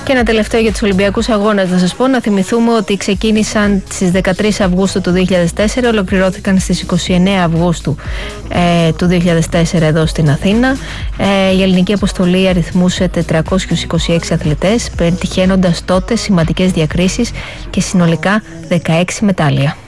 Και ένα τελευταίο για τους Ολυμπιακούς Αγώνες να σας πω, να θυμηθούμε ότι ξεκίνησαν στις 13 Αυγούστου του 2004, ολοκληρώθηκαν στις 29 Αυγούστου του 2004 εδώ στην Αθήνα. Η ελληνική αποστολή αριθμούσε 426 αθλητές, πετυχαίνοντας τότε σημαντικές διακρίσεις και συνολικά 16 μετάλλια.